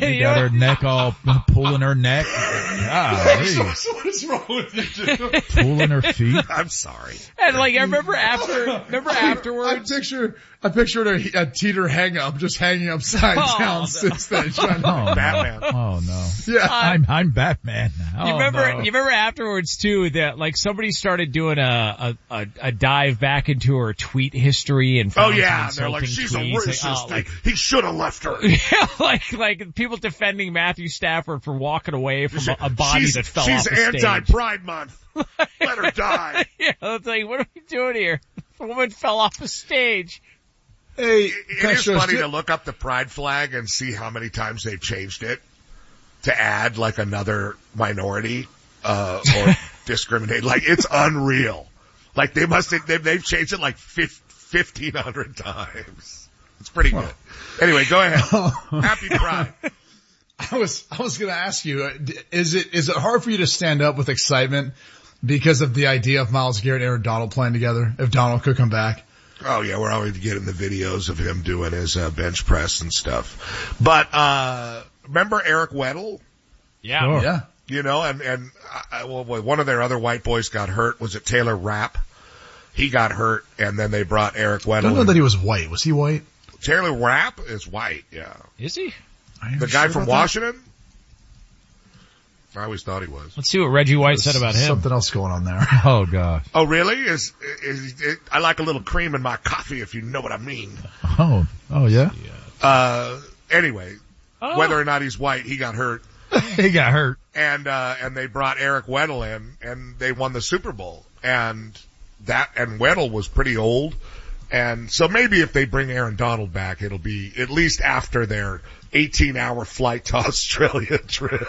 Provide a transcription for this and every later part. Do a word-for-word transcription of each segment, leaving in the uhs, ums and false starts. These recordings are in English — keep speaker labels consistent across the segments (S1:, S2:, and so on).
S1: They got her neck all pulling her neck. Ah,
S2: what is wrong with you, dude?
S1: Pulling her feet.
S3: I'm sorry.
S4: And like, I remember after, remember afterwards.
S2: I picture, I pictured a, a teeter hang up, just hanging upside
S4: Oh,
S2: down
S4: no.
S2: since then.
S1: Oh,
S3: Batman.
S1: No. Oh no.
S2: Yeah.
S1: I'm, I'm Batman now.
S4: You
S1: Oh,
S4: remember,
S1: no.
S4: you remember afterwards too that like somebody started doing a, a, a, a dive back into her tweet history and
S3: Oh
S4: found
S3: yeah,
S4: some
S3: they're like,
S4: insulting
S3: she's a
S4: tweets.
S3: racist.
S4: Like, oh,
S3: Like, he should have left her.
S4: yeah, like, like people defending Matthew Stafford for walking away from a, a body
S3: she's,
S4: that fell
S3: she's
S4: off the stage.
S3: anti-Pride Month. Let her die.
S4: Yeah, it's like, what are we doing here? The woman fell off the stage.
S2: Hey,
S3: It is
S2: Petros,
S3: funny
S2: do-
S3: to look up the pride flag and see how many times they've changed it to add like another minority, uh, or discriminate. Like, it's unreal. Like, they must have, they've, they've changed it like fifteen hundred times. It's pretty good. Anyway, go ahead. Happy Pride.
S2: I was, I was going to ask you, uh, is it, is it hard for you to stand up with excitement because of the idea of Myles Garrett and Aaron Donald playing together? If Donald could come back?
S3: Oh yeah, we're always getting the videos of him doing his uh, bench press and stuff. But, uh, remember Eric Weddle?
S4: Yeah.
S1: Sure.
S2: Yeah.
S3: You know, and, and, uh, well, one of their other white boys got hurt. Was it Taylor Rapp? He got hurt, and then they brought Eric Weddle.
S2: I don't know
S3: in.
S2: that he was white. Was he white?
S3: Taylor Rapp is white, yeah.
S4: Is he?
S3: The guy from Washington? I always thought he was.
S4: Let's see what Reggie White said about him.
S2: Something else going on there.
S1: Oh gosh.
S3: Oh, really? Is, is, is I like a little cream in my coffee, if you know what I mean.
S1: Oh, oh yeah.
S3: Uh, anyway,
S4: Oh.
S3: whether or not he's white, he got hurt.
S1: He got hurt.
S3: And, uh, and they brought Eric Weddle in, and they won the Super Bowl. And that, and Weddle was pretty old. And so maybe if they bring Aaron Donald back, it'll be at least after their eighteen hour flight to Australia trip.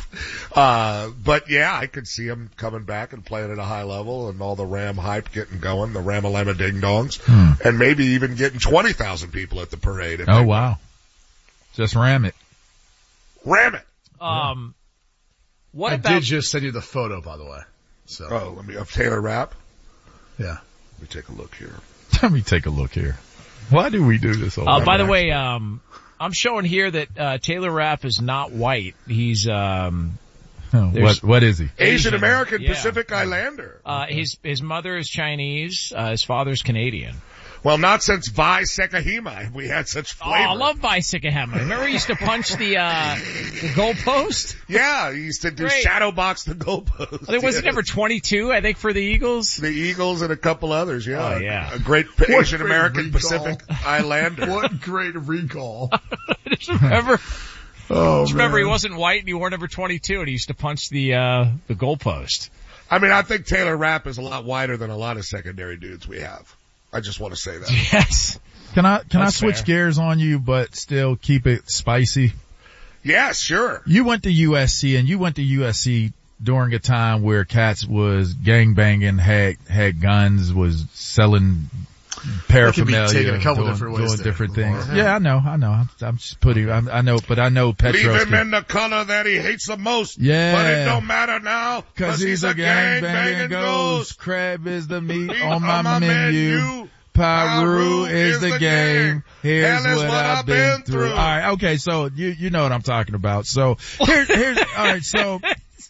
S3: Uh, but yeah, I could see him coming back and playing at a high level and all the Ram hype getting going, the Ramalama Ding Dongs,
S1: Hmm.
S3: and maybe even getting twenty thousand people at the parade. if
S1: Oh
S3: they-
S1: wow. Just ram it.
S3: Ram it.
S4: Um, what
S2: I
S4: about,
S2: did just send you the photo, by the way. So,
S3: Oh, let me, of Taylor Rapp.
S2: yeah.
S3: Let me take a look here.
S1: Let me take a look here. Why do we do this all
S4: uh,
S1: the
S4: by
S1: time?
S4: the way, um, I'm showing here that, uh, Taylor Rapp is not white. He's, um,
S1: Oh, what, what is he?
S3: Asian American
S4: yeah.
S3: Pacific Islander.
S4: uh, his, his mother is Chinese, uh, his father's Canadian.
S3: Well, not since Vi Sekahima have we had such
S4: Oh,
S3: flavor.
S4: I love Bicycahema. Remember he used to punch the, uh, the goalpost?
S3: Yeah, he used to do
S4: Great.
S3: shadow box the goalpost.
S4: I think was it
S3: Yeah.
S4: number twenty-two, I think, for the Eagles?
S3: The Eagles and a couple others, yeah.
S4: Oh, yeah.
S3: A great
S2: What
S3: Asian
S2: great
S3: American
S2: recall.
S3: Pacific Islander.
S2: What great recall.
S4: Just remember,
S2: Oh,
S4: just remember he
S2: man.
S4: wasn't white and he wore number twenty-two and he used to punch the, uh, the goalpost.
S3: I mean, I think Taylor Rapp is a lot wider than a lot of secondary dudes we have. I just want to say that.
S4: Yes.
S1: Can I can
S4: That's
S1: I switch
S4: fair.
S1: gears on you, but still keep it spicy?
S3: Yeah, sure.
S1: You went to U S C, and you went to U S C during a time where cats was gang banging, had had guns, was selling paraphernalia,
S2: taken a couple
S1: doing,
S2: different ways
S1: doing
S2: there.
S1: different things.
S2: Yeah.
S1: Yeah, I know, I know. I'm, I'm just putting. I'm, I know, but I know Petros.
S3: Leave him
S1: can-
S3: in the color that he hates the most.
S1: Yeah.
S3: But it don't matter now.
S1: Cause he's a gang banging ghost. Crab is the meat on my menu. Peru is the game. Here's
S3: Hell is
S1: what I've been through. All right, okay, so you you know what I'm talking about. So here, here's all right. So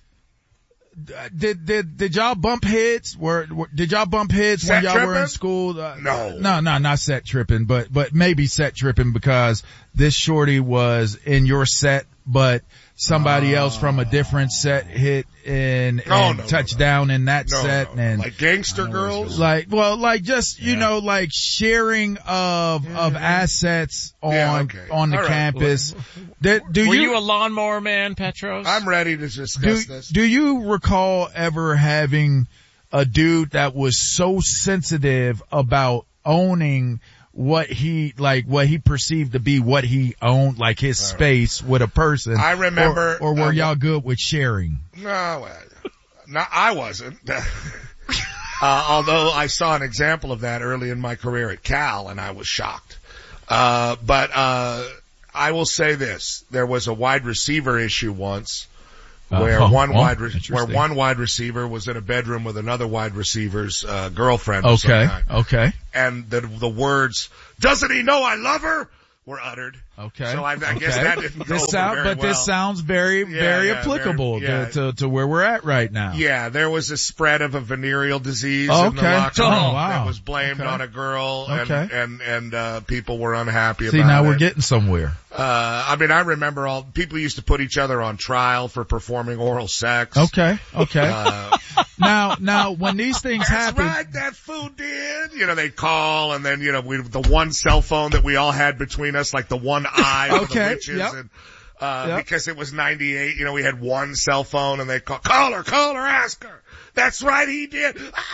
S1: did did did y'all bump heads? Were, were did y'all bump heads
S3: Set
S1: when y'all were
S3: tripping?
S1: in school? Uh,
S3: No.
S1: no, no, not set tripping, but but maybe set tripping because this shorty was in your set, but somebody else from a different set hit and,
S3: No,
S1: and
S3: no, no,
S1: touched
S3: no.
S1: down in that
S3: No,
S1: set,
S3: no,
S1: and
S3: like gangster girls.
S1: like, well, like just, you know, like sharing of, of assets on,
S3: Yeah, okay.
S1: on the
S3: All right.
S1: campus. Do, do
S4: Were
S1: you,
S4: you a lawnmower man, Petros?
S3: I'm ready to discuss
S1: do,
S3: this.
S1: do you recall ever having a dude that was so sensitive about owning what he, like, what he perceived to be what he owned, like his space with a person?
S3: I remember,
S1: Or, or were
S3: uh,
S1: y'all good with sharing?
S3: No, uh, no, I wasn't. uh, although I saw an example of that early in my career at Cal, and I was shocked. Uh, but uh, I will say this: there was a wide receiver issue once, where
S1: Uh,
S3: one
S1: oh,
S3: wide re- where
S1: interesting.
S3: one wide receiver was in a bedroom with another wide receiver's uh, girlfriend. of some
S1: Okay,
S3: kind.
S1: okay.
S3: And the the words, "Doesn't he know I love her?" were uttered.
S1: Okay.
S3: So I, I
S1: okay.
S3: guess that didn't go
S1: this
S3: over
S1: sound,
S3: very
S1: But
S3: well.
S1: this sounds very,
S3: Yeah,
S1: very
S3: yeah,
S1: applicable
S3: very- yeah.
S1: to, to, to where we're at right now.
S3: Yeah, there was a spread of a venereal disease
S1: Oh,
S3: in the
S1: okay.
S3: locker
S1: Oh,
S3: room
S1: wow.
S3: that was blamed
S1: Okay.
S3: on a girl, and
S1: Okay.
S3: and and uh, people were unhappy
S1: See,
S3: about
S1: now
S3: it.
S1: we're getting somewhere.
S3: Uh, I mean, I remember all people used to put each other on trial for performing oral sex.
S1: Okay. Okay.
S3: Uh,
S1: now, now, when these things
S3: That's
S1: happen,
S3: right, that fool did. You know, they call, and then, you know, we, the one cell phone that we all had between us, like the one eye for
S1: Okay,
S3: the witches.
S1: yep.
S3: And, uh,
S1: Yep.
S3: because it was ninety-eight, you know, we had one cell phone, and they call, call her, call her, ask her. That's right, he did.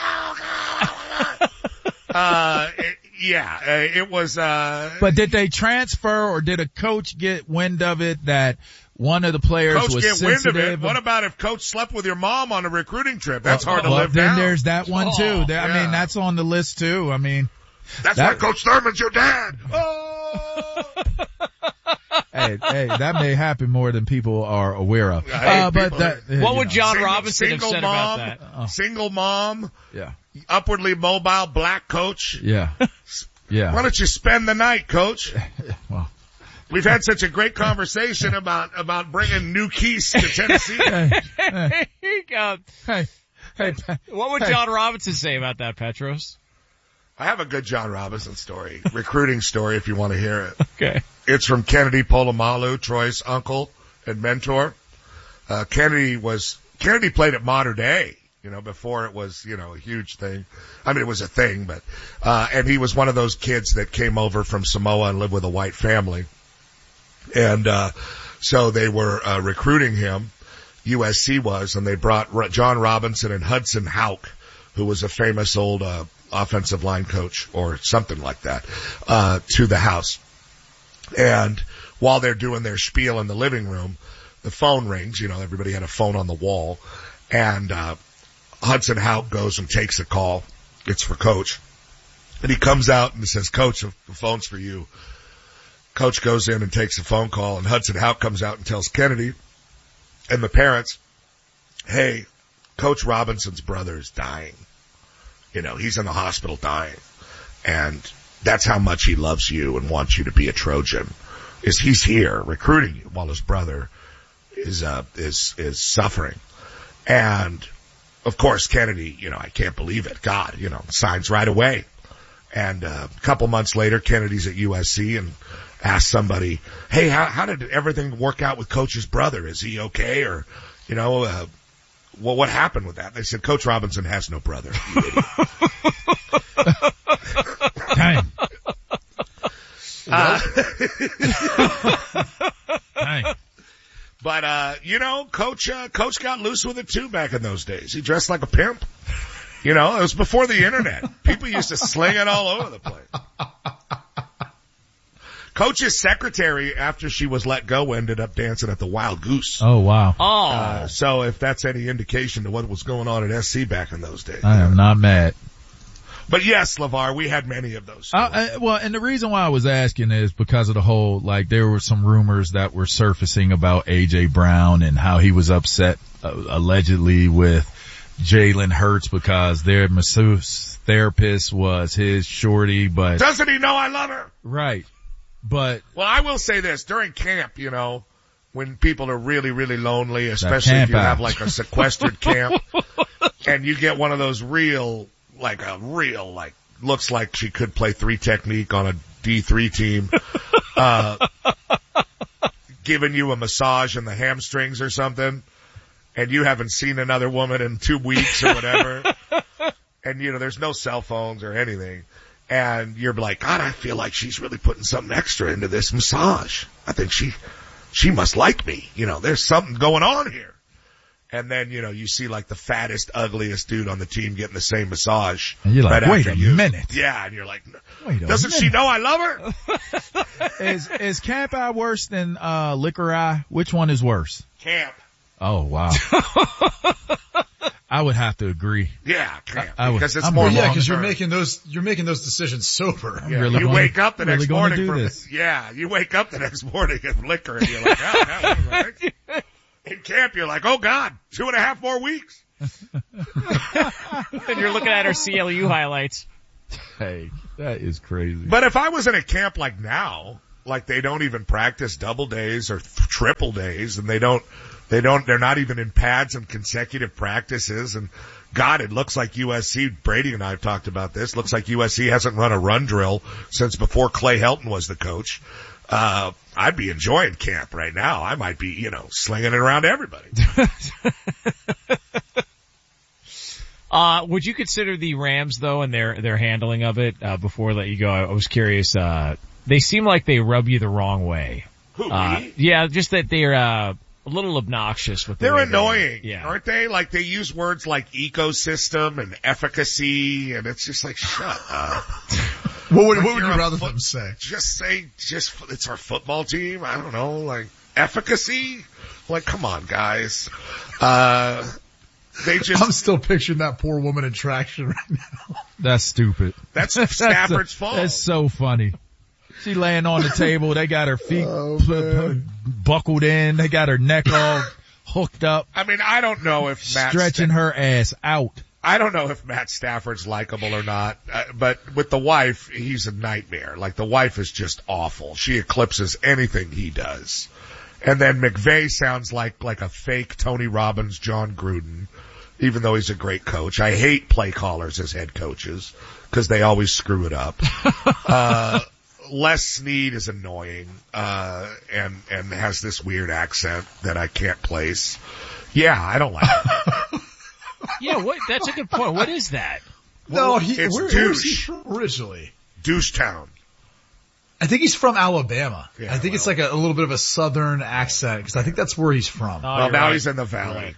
S3: uh, it, yeah, uh, it was, uh,
S1: but did they transfer or did a coach get wind of it that one of the players
S3: Coach
S1: was
S3: get wind of
S1: sensitive?
S3: it. What about if Coach slept with your mom on a recruiting trip? That's hard to
S1: well,
S3: live
S1: then
S3: down.
S1: there's that one too.
S3: Oh,
S1: That- I
S3: yeah.
S1: mean, that's on the list too. I mean,
S3: That's
S1: that-
S3: why Coach Thurman's your dad. Oh!
S1: hey, hey, that may happen more than people are aware of.
S3: Hey,
S1: Uh, but
S3: people-
S1: that,
S4: What
S1: you
S4: would
S1: know.
S4: John
S3: Single-
S4: Robinson have
S3: single
S4: said
S3: mom,
S4: about that?
S1: Oh.
S3: Single mom,
S1: Yeah.
S3: upwardly mobile black coach.
S1: Yeah. Yeah.
S3: Why don't you spend the night, coach?
S1: Well,
S3: We've had such a great conversation about, about bringing new keys to Tennessee.
S1: hey, hey,
S4: Uh,
S1: hey, hey, Pat-
S4: what would
S1: hey.
S4: John Robinson say about that, Petros?
S3: I have a good John Robinson story, recruiting story if you want to hear it.
S4: Okay.
S3: It's from Kennedy Polamalu, Troy's uncle and mentor. Uh, Kennedy was, Kennedy played at Mater Dei, you know, before it was, you know, a huge thing. I mean, it was a thing, but, uh, and he was one of those kids that came over from Samoa and lived with a white family. And, uh, so they were, uh, recruiting him. U S C was, and they brought R- John Robinson and Hudson Houck, who was a famous old, uh, offensive line coach or something like that, uh, to the house. And while they're doing their spiel in the living room, the phone rings. You know, everybody had a phone on the wall. And uh Hudson Houck goes and takes a call. It's for Coach. And he comes out and says, Coach, the phone's for you. Coach goes in and takes a phone call, and Hudson Houck comes out and tells Kennedy and the parents, hey, Coach Robinson's brother is dying. You know, he's in the hospital dying. And that's how much he loves you and wants you to be a Trojan. Is he's here recruiting you while his brother is, uh, is, is suffering. And of course, Kennedy, you know, I can't believe it. God, you know, signs right away. And, uh, a couple months later, Kennedy's at U S C and asks somebody, hey, how, how did everything work out with Coach's brother? Is he okay? Or, you know, uh, well, what happened with that? They said, Coach Robinson has no brother. You idiot.
S1: Dang.
S3: Uh,
S1: Dang.
S3: But, uh, you know, Coach, uh, Coach got loose with it too back in those days. He dressed like a pimp. You know, it was before the internet. People used to sling it all over the place. Coach's secretary, after she was let go, ended up dancing at the Wild Goose.
S1: Oh, wow.
S4: Oh.
S3: Uh, so if that's any indication to what was going on at S C back in those days.
S1: I am not mad.
S3: But yes, LeVar, we had many of those.
S1: Uh, uh, well, and the reason why I was asking is because of the whole, like, there were some rumors that were surfacing about A J Brown and how he was upset, uh, allegedly with Jalen Hurts because their masseuse therapist was his shorty, but.
S3: Doesn't he know I love her?
S1: Right. But.
S3: Well, I will say this, during camp, you know, when people are really, really lonely, especially if you
S1: out.
S3: have like a sequestered camp and you get one of those real, like a real, like, looks like she could play three technique on a D three team, uh, giving you a massage in the hamstrings or something, and you haven't seen another woman in two weeks or whatever, and you know, there's no cell phones or anything, and you're like, God, I feel like she's really putting something extra into this massage. I think she, she must like me. You know, there's something going on here. And then, you know, you see like the fattest, ugliest dude on the team getting the same massage.
S1: And you're like,
S3: right
S1: wait
S3: after
S1: a
S3: you.
S1: minute.
S3: Yeah, and you're like,
S1: Wait a
S3: doesn't she
S1: minute.
S3: know I love her?
S1: Is, is Camp Eye worse than, uh, Liquor Eye? Which one is worse?
S3: Camp.
S1: Oh, wow. I would have to agree.
S3: Yeah, camp.
S1: I- I would-
S3: because it's
S1: I'm
S3: more
S1: really-
S2: Yeah,
S3: long
S2: because you're
S3: term.
S2: making those, you're making those decisions sober.
S1: I'm
S3: Yeah,
S1: really
S3: you
S1: gonna-
S3: wake up the
S1: really
S3: next
S1: gonna
S3: morning
S1: do
S3: from,
S1: this.
S3: yeah, you wake up the next morning and liquor and you're like, oh, yeah, right. In camp, you're like, oh God, two and a half more weeks.
S4: And you're looking at her C L U highlights.
S1: Hey, that is crazy.
S3: But if I was in a camp like now, Like they don't even practice double days or th- triple days, and they don't, they don't, they're not even in pads and consecutive practices. And God, it looks like U S C, Brady and I have talked about this, looks like U S C hasn't run a run drill since before Clay Helton was the coach. Uh, I'd be enjoying camp right now. I might be, you know, slinging it around everybody.
S4: uh, would you consider the Rams though and their, their handling of it, uh, before I let you go? I, I was curious, uh, they seem like they rub you the wrong way.
S3: Who,
S4: uh,
S3: me?
S4: Yeah, just that they're, uh, a little obnoxious with the
S3: They're
S4: way
S3: annoying,
S4: they, yeah.
S3: aren't they? Like they use words like ecosystem and efficacy, and it's just like, shut up.
S2: What would, what would
S3: You're
S2: you
S3: a
S2: rather
S3: foot-
S2: them say?
S3: Just say, just, it's our football team. I don't know, like efficacy? Like, come on, guys. Uh, they just,
S2: I'm still picturing that poor woman in traction right now.
S1: That's stupid.
S3: that's
S1: That's
S3: Stafford's
S1: a-
S3: fault.
S1: That's so funny. She laying on the table. They got her feet
S2: Oh,
S1: pu-
S2: man.
S1: pu- buckled in. They got her neck all hooked up,
S3: I mean, I don't know if Matt
S1: stretching
S3: Sta-
S1: her ass out.
S3: I don't know if Matt Stafford's likable or not, uh, but with the wife, he's a nightmare. Like the wife is just awful. She eclipses anything he does. And then McVay sounds like, like a fake Tony Robbins, John Gruden, even though he's a great coach. I hate play callers as head coaches because they always screw it up. uh, Les Snead is annoying, uh, and, and has this weird accent that I can't place. Yeah, I don't like it.
S4: Yeah, what, that's a good point. What is that?
S2: No, he,
S3: it's
S2: where, where's he
S3: douche.
S2: from originally?
S3: Douche Town.
S2: I think he's from Alabama.
S3: Yeah,
S2: I think
S3: well.
S2: it's like a, a little bit of a southern accent because I think that's where he's from.
S4: Oh,
S3: Well,
S4: you're
S3: now
S4: right.
S3: he's in the valley.
S4: Right.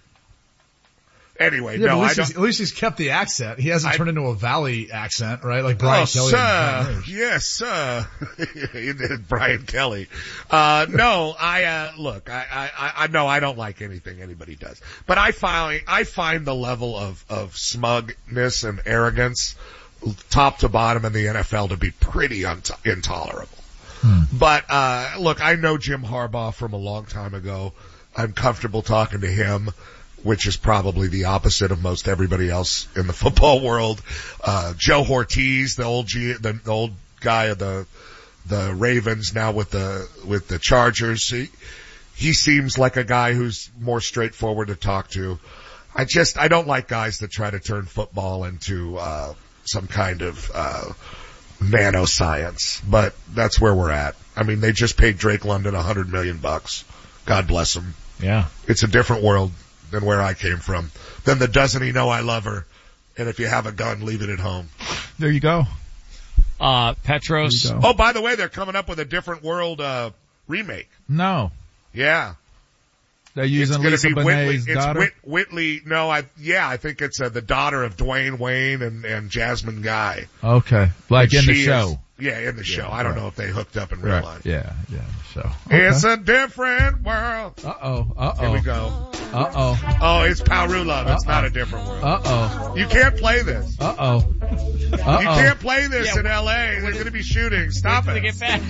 S3: Anyway,
S2: yeah,
S3: no,
S2: but at,
S3: I
S2: least
S3: don't.
S2: he's, at least he's kept the accent. He hasn't
S3: I-
S2: turned into a valley accent, right? Like Brian
S3: Oh,
S2: Kelly. and Pat
S3: sir.
S2: Merge.
S3: Yes, sir. He did Brian Kelly. Uh, no, I, uh, look, I, I, I, no, I don't like anything anybody does. But I find, I find the level of, of smugness and arrogance, top to bottom in the N F L to be pretty unt- intolerable.
S1: Hmm.
S3: But, uh, look, I know Jim Harbaugh from a long time ago. I'm comfortable talking to him, which is probably the opposite of most everybody else in the football world. Uh, Joe Ortiz, the old G, the, the old guy of the, the Ravens now with the, with the Chargers. He, he seems like a guy who's more straightforward to talk to. I just, I don't like guys that try to turn football into, uh, some kind of, uh, nanoscience, but that's where we're at. I mean, they just paid Drake London a hundred million bucks. God bless him.
S4: Yeah.
S3: It's a different world than where I came from. Then the doesn't he know I love her? And if you have a gun, leave it at home.
S1: There you go.
S4: Uh, Petros.
S1: There you go.
S3: Oh, by the way, they're coming up with a different world, uh, remake.
S1: No,
S3: Yeah.
S1: they're
S3: It's
S1: using
S3: gonna
S1: Lisa
S3: be Whitley.
S1: Bonet's
S3: It's
S1: daughter.
S3: Whit, Whitley. No, I, yeah, I think it's uh, the daughter of Dwayne Wayne and, and Jasmine Guy.
S1: Okay, like
S3: And
S1: in the
S3: she
S1: show.
S3: is- yeah, in the show. I don't
S1: right.
S3: know if they hooked up in real
S1: Right.
S3: life.
S1: Yeah, yeah, so.
S3: It's a different world.
S1: Uh oh, uh
S3: Here we
S1: oh,
S3: go.
S1: uh oh,
S3: Oh, it's Paru-Love. It's
S1: Uh-oh.
S3: not a different world.
S1: uh oh,
S3: You can't play this.
S1: uh oh, uh
S3: You
S1: oh.
S3: can't play this
S4: Yeah.
S3: in L A. They're going to be shooting. Stop
S4: To
S3: it.
S4: get back.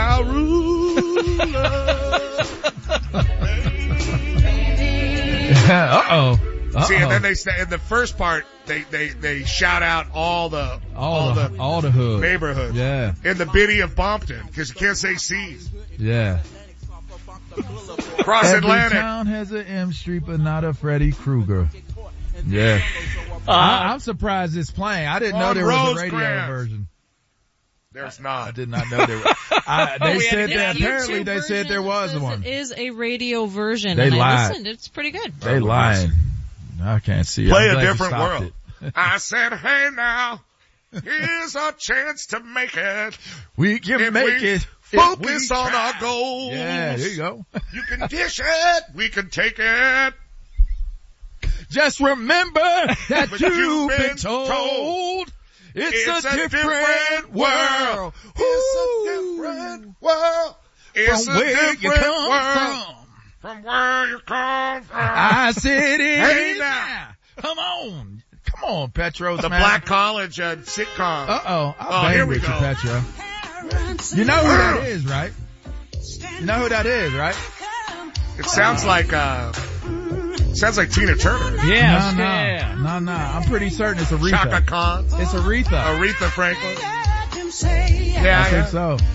S1: Uh oh.
S3: See, and then they say in the first part, they they they shout out all the
S1: all the all the hood.
S3: neighborhoods
S1: Yeah,
S3: in the biddy of Bompton because you can't say C's.
S1: yeah.
S3: Cross
S1: Every
S3: Atlantic.
S1: town has an M Street, but not a Freddy Krueger. Yeah.
S4: Uh,
S1: I, I'm surprised it's playing. I didn't know
S3: On
S1: there was a radio
S3: Rosecrans.
S1: version.
S3: There's
S1: I
S3: not.
S1: did not know there was. I, they
S4: we had
S1: said
S4: to
S1: that
S4: get
S1: apparently they said there was one.
S5: It is a radio version.
S1: They
S5: and
S1: lied.
S5: I listened. It's pretty good.
S1: They lying. I can't see it.
S3: Play
S1: I'm
S3: a
S1: glad you
S3: different
S1: stopped
S3: world.
S1: it.
S3: I said, hey now, here's our chance to make it.
S1: We can
S3: If
S1: make
S3: we
S1: it. if
S3: Focus
S1: we
S3: on
S1: try.
S3: our goals.
S1: Yeah, there you go.
S3: You can dish it. We can take it.
S1: Just remember that
S3: But
S1: you've,
S3: you've
S1: been,
S3: been
S1: told,
S3: told
S1: it's,
S3: it's
S1: a,
S3: a
S1: different,
S3: different
S1: world.
S3: world. It's a different world. It's
S1: from
S3: a
S1: where
S3: different
S1: you come
S3: world.
S1: from.
S3: From where you come from.
S1: I said it
S3: Hey
S1: is
S3: now.
S1: now. Come on. Come on, Petros,
S3: The
S1: man.
S3: Black College uh, sitcom.
S1: Uh-oh. I'll
S3: Oh,
S1: bang
S3: here we
S1: with you,
S3: go.
S1: Petro. You know who that is, right? You know who that is, right?
S3: It sounds like, uh, sounds like Tina Turner.
S4: yeah,
S1: no, no,
S4: yeah.
S1: no, no. I'm pretty certain it's
S3: Chaka
S1: Aretha.
S3: Khan.
S1: It's Aretha.
S3: Aretha Franklin.
S1: I
S3: Yeah,
S1: think
S3: yeah.
S1: so.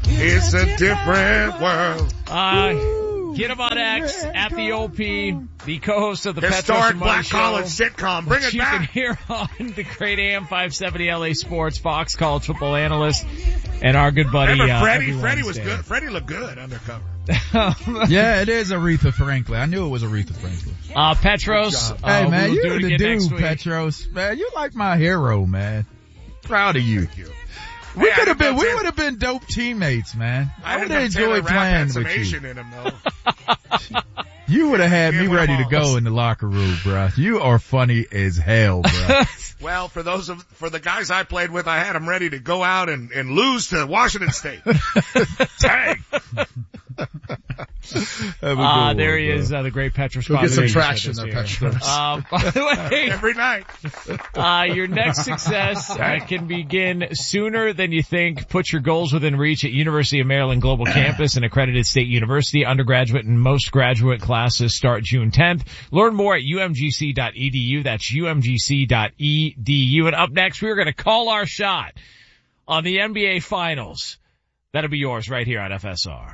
S3: It's a different world.
S4: Uh, get him on X, at the O P, the co-host of the Petros
S3: Historic
S4: and Money
S3: Black
S4: Show.
S3: College sitcom. Bring it
S4: you
S3: back.
S4: You can hear on the great A M five seventy L A Sports, Fox College football analyst, and our good buddy,
S3: Remember
S4: uh,
S3: Freddie?
S4: every
S3: Freddie was
S4: Wednesday.
S3: good. Freddie looked good undercover.
S1: Yeah, it is Aretha Franklin. I knew it was Aretha Franklin.
S4: Uh, Petros. Uh,
S1: Hey man,
S4: we'll
S1: you're
S4: do it
S1: the
S4: again next
S1: dude,
S4: week.
S1: Petros. Man, you like my hero, man. Proud of you.
S3: Thank you.
S1: We
S3: Hey,
S1: could have
S3: I
S1: been, we
S3: didn't
S1: would have been dope teammates, man. I
S3: I
S1: would
S3: didn't
S1: have
S3: know Taylor
S1: enjoyed
S3: Rapp
S1: playing
S3: had some
S1: with you.
S3: Asian in him though.
S1: You would have had
S3: Yeah,
S1: me
S3: with
S1: ready
S3: them
S1: to
S3: all.
S1: go in the locker room, bruh. You are funny as hell, bruh.
S3: Well, for those of, for the guys I played with, I had them ready to go out and, and lose to Washington State. Dang.
S4: Uh, there he is, uh, the great Petros.
S2: Go get some
S4: Rodriguez
S2: traction
S4: with us
S2: there,
S4: here.
S2: Petros.
S4: Um, by the way,
S3: Every night.
S4: uh, your next success uh, can begin sooner than you think. Put your goals within reach at University of Maryland Global Campus, an accredited state university. Undergraduate and most graduate classes start June tenth. Learn more at U M G C dot E D U. That's U M G C dot E D U. And up next, we're going to call our shot on the N B A Finals. That'll be yours right here on F S R.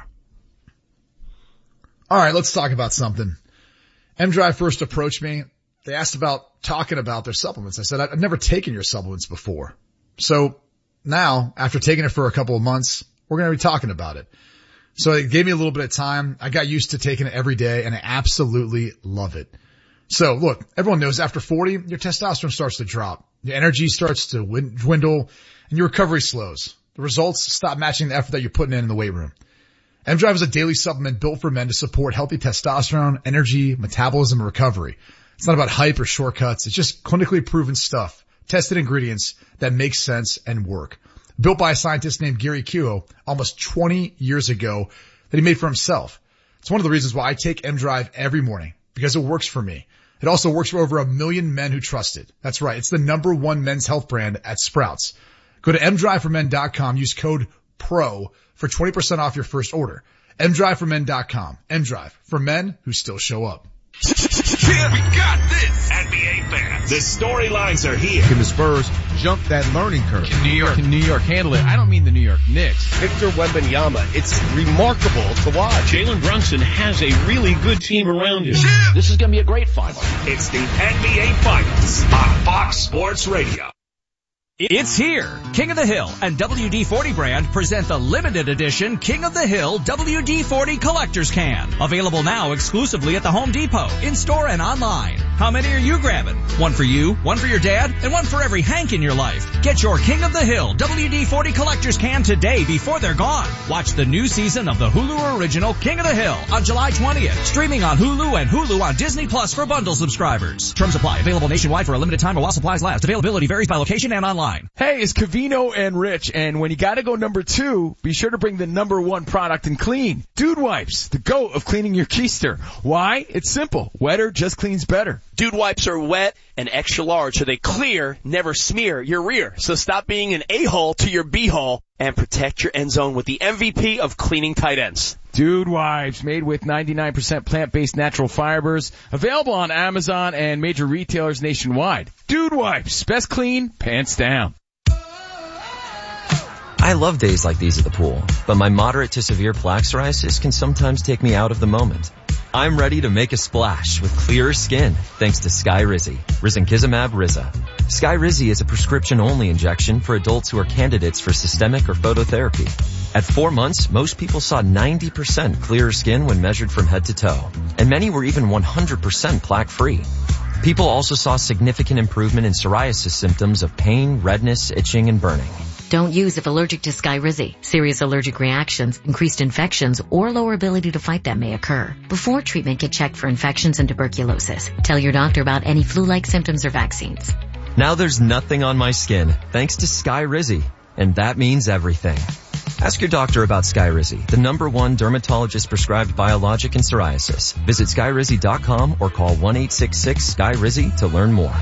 S2: All right, let's talk about something. M-Drive first approached me. They asked about talking about their supplements. I said, I've never taken your supplements before. So now, after taking it for a couple of months, we're going to be talking about it. So it gave me a little bit of time. I got used to taking it every day, and I absolutely love it. So look, everyone knows after forty, your testosterone starts to drop. Your energy starts to dwindle, and your recovery slows. The results stop matching the effort that you're putting in in the weight room. M-Drive is a daily supplement built for men to support healthy testosterone, energy, metabolism, and recovery. It's not about hype or shortcuts. It's just clinically proven stuff, tested ingredients that make sense and work. Built by a scientist named Gary Kuo almost twenty years ago that he made for himself. It's one of the reasons why I take M-Drive every morning, because it works for me. It also works for over a million men who trust it. That's right. It's the number one men's health brand at Sprouts. Go to m drive for men dot com. Use code PRO for twenty percent off your first order. m drive for men dot com. M-Drive, for men who still show up.
S6: Yeah, we got this. N B A fans, the storylines are here.
S7: Can the Spurs jump that learning curve?
S6: Can New York,
S7: Can New York handle it? I don't mean the New York Knicks.
S8: Victor Wembanyama, it's remarkable to watch.
S9: Jalen Brunson has a really good team around him.
S6: Yeah.
S9: This is going to be a great final.
S6: It's the N B A Finals on Fox Sports Radio.
S10: It's here. King of the Hill and W D forty brand present the limited edition King of the Hill W D forty Collector's Can. Available now exclusively at the Home Depot, in-store and online. How many are you grabbing? One for you, one for your dad, and one for every Hank in your life. Get your King of the Hill W D forty Collector's Can today before they're gone. Watch the new season of the Hulu original King of the Hill on July twentieth. Streaming on Hulu and Hulu on Disney Plus for bundle subscribers. Terms apply. Available nationwide for a limited time while supplies last. Availability varies by location and online.
S7: Hey, it's Cavino and Rich, and when you gotta go number two, be sure to bring the number one product in clean. Dude Wipes, the GOAT of cleaning your keister. Why? It's simple. Wetter just cleans better.
S8: Dude Wipes are wet and extra large, so they clear, never smear your rear. So stop being an a-hole to your b-hole and protect your end zone with the M V P of cleaning tight ends.
S7: Dude Wipes, made with ninety-nine percent plant-based natural fibers, available on Amazon and major retailers nationwide. Dude Wipes, best clean, pants down.
S11: I love days like these at the pool, but my moderate to severe plaque psoriasis can sometimes take me out of the moment. I'm ready to make a splash with clearer skin thanks to Skyrizi, Risankizumab Riza. Skyrizi is a prescription-only injection for adults who are candidates for systemic or phototherapy. At four months, most people saw ninety percent clearer skin when measured from head to toe, and many were even one hundred percent plaque-free. People also saw significant improvement in psoriasis symptoms of pain, redness, itching, and burning.
S12: Don't use if allergic to Skyrizi. Serious allergic reactions, increased infections, or lower ability to fight them may occur. Before treatment, get checked for infections and tuberculosis. Tell your doctor about any flu-like symptoms or vaccines.
S11: Now there's nothing on my skin thanks to Skyrizi, and that means everything. Ask your doctor about Skyrizi, the number one dermatologist prescribed biologic in psoriasis. Visit Skyrizi dot com or call one eight six six Skyrizi to learn more.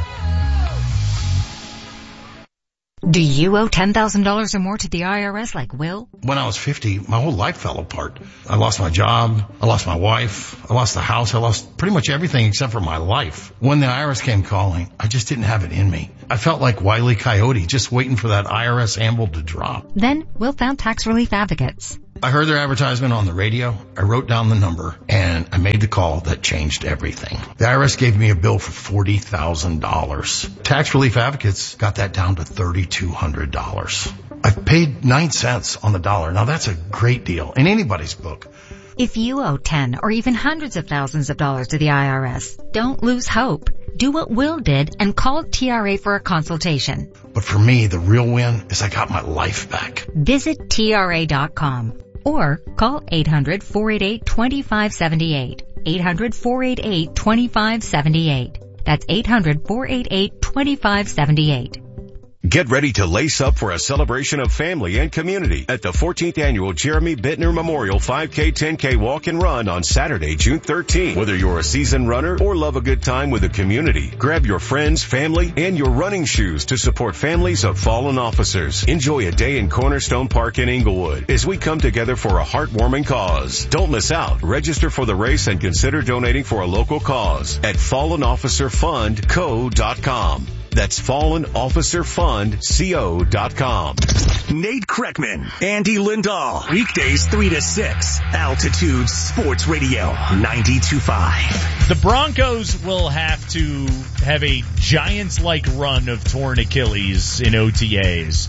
S13: Do you owe ten thousand dollars or more to the I R S like Will?
S14: When I was fifty, my whole life fell apart. I lost my job. I lost my wife. I lost the house. I lost pretty much everything except for my life. When the I R S came calling, I just didn't have it in me. I felt like Wile E. Coyote, just waiting for that I R S handle to drop.
S13: Then Will found Tax Relief Advocates.
S14: I heard their advertisement on the radio. I wrote down the number and I made the call that changed everything. The I R S gave me a bill for forty thousand dollars. Tax Relief Advocates got that down to three thousand two hundred dollars. I've paid nine cents on the dollar. Now that's a great deal in anybody's book.
S13: If you owe ten or even hundreds of thousands of dollars to the I R S, don't lose hope. Do what Will did and call T R A for a consultation.
S14: But for me, the real win is I got my life back.
S13: Visit T R A dot com or call eight hundred, four eight eight, two five seven eight. eight hundred, four eight eight, two five seven eight. That's eight hundred, four eight eight, two five seven eight.
S6: Get ready to lace up for a celebration of family and community at the fourteenth Annual Jeremy Bittner Memorial five K, ten K Walk and Run on Saturday, June thirteenth. Whether you're a seasoned runner or love a good time with the community, grab your friends, family, and your running shoes to support families of fallen officers. Enjoy a day in Cornerstone Park in Inglewood as we come together for a heartwarming cause. Don't miss out. Register for the race and consider donating for a local cause at fallen officer fund co dot com. That's fallen officer fund co dot com.
S15: Nate Kreckman, Andy Lindahl. Weekdays three to six. Altitude Sports Radio ninety-two point five.
S16: The Broncos will have to have a Giants-like run of torn Achilles in O T As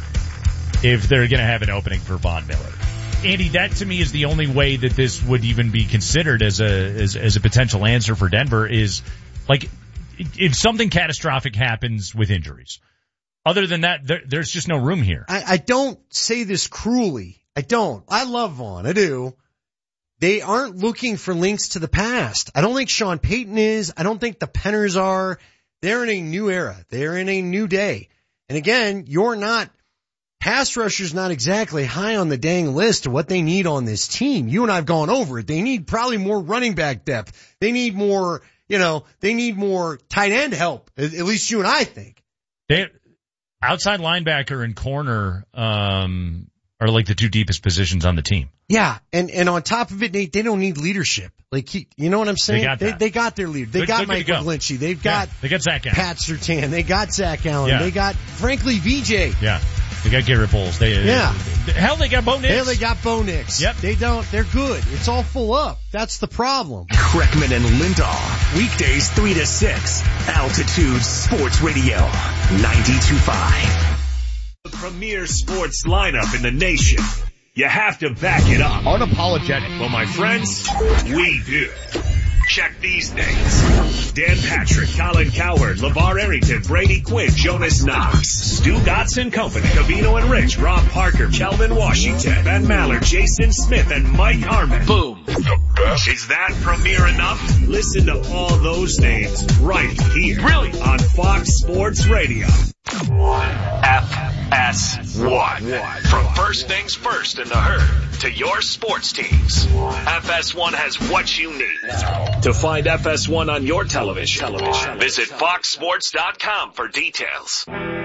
S16: if they're going to have an opening for Von Miller. Andy, that to me is the only way that this would even be considered as a as, as a potential answer for Denver is, like, if something catastrophic happens with injuries. Other than that, there, there's just no room here.
S17: I, I don't say this cruelly. I don't. I love Vaughn. I do. They aren't looking for links to the past. I don't think Sean Payton is. I don't think the Penners are. They're in a new era. They're in a new day. And again, you're not, pass rusher's not exactly high on the dang list of what they need on this team. You and I have gone over it. They need probably more running back depth. They need more, you know, they need more tight end help. At, at least you and I think.
S16: They, outside linebacker and corner, um, are like the two deepest positions on the team.
S17: Yeah. And, and on top of it, Nate, they don't need leadership. Like, he, you know what I'm saying?
S16: They got,
S17: they, they got their leader. They
S16: Look,
S17: got
S16: look
S17: Mike McGlinchey. They've got,
S16: yeah, they got Zach Allen.
S17: Pat Surtain. They got Zach Allen.
S16: Yeah.
S17: They got, frankly, V J.
S16: Yeah. They got Garrett Bowles. They,
S17: yeah.
S16: They, hell, they got Bo Nix.
S17: Hell, they got Bo Nix.
S16: Yep.
S17: They don't, they're good. It's all full up. That's the problem.
S15: Kreckman and Lindahl. Weekdays three to six. Altitude Sports Radio ninety-two point five.
S6: The premier sports lineup in the nation. You have to back it up.
S4: Unapologetic.
S6: Well, my friends, we do. Check these names. Dan Patrick, Colin Cowherd, LeVar Arrington, Brady Quinn, Jonas Knox, Stu Dotson Company, Cavino and Rich, Rob Parker, Kelvin Washington, Ben Maller, Jason Smith, and Mike Harmon. Boom. The best. Is that premier enough? Listen to all those names right here. Really? On Fox Sports Radio. F S one. From first things first in the herd to your sports teams. F S one has what you need. To find F S one on your television, television. Visit fox sports dot com for details.